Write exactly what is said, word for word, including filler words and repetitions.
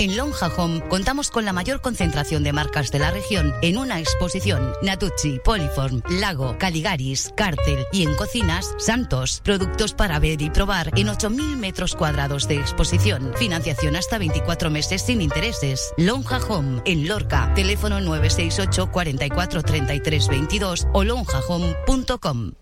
En Lonja Home contamos con la mayor concentración de marcas de la región en una exposición. Natucci, Poliform, Lago, Caligaris, Cártel y en cocinas, Santos. Productos para ver y probar en ocho mil metros cuadrados de exposición. Financiación hasta veinticuatro meses sin intereses. Lonja Home en Lorca. Teléfono nueve seis ocho, cuarenta y cuatro, treinta y tres veintidós o lonja home punto com.